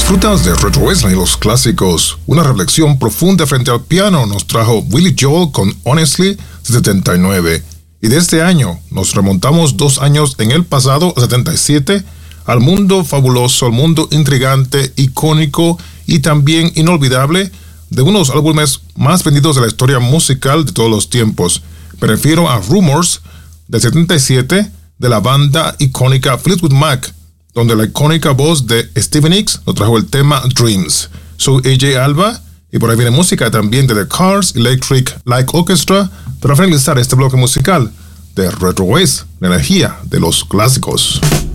Disfrutas de Retro Western y los clásicos. Una reflexión profunda frente al piano nos trajo Billy Joel con Honestly, 79. Y de este año nos remontamos 2 años en el pasado, 77, al mundo fabuloso, al mundo intrigante, icónico y también inolvidable de uno de los álbumes más vendidos de la historia musical de todos los tiempos. Me refiero a Rumors, del 77, de la banda icónica Fleetwood Mac, donde la icónica voz de Stevie Nicks nos trajo el tema Dreams. Soy AJ Alba y por ahí viene música también de The Cars, Electric Light Orchestra para finalizar este bloque musical de Retro West, la energía de los clásicos.